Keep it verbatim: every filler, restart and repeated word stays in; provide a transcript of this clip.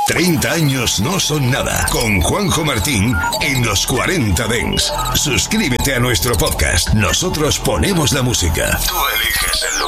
treinta años no son nada. Con Juanjo Martín en los cuarenta Dance. Suscríbete a nuestro podcast. Nosotros ponemos la música. Tú eliges el lugar.